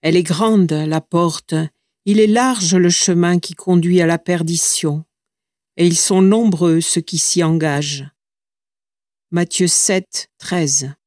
Elle est grande, la porte, il est large le chemin qui conduit à la perdition, et ils sont nombreux ceux qui s'y engagent. Matthieu 7, 13.